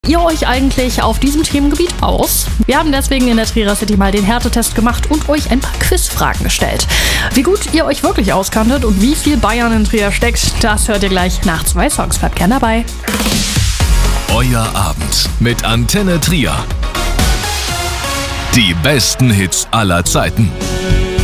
Ihr euch eigentlich auf diesem Themengebiet aus? Wir haben deswegen in der Trierer City mal den Härtetest gemacht und euch ein paar Quizfragen gestellt. Wie gut ihr euch wirklich auskanntet und wie viel Bayern in Trier steckt, das hört ihr gleich nach 2 Songs. Bleibt gern dabei. Euer Abend mit Antenne Trier. Die besten Hits aller Zeiten.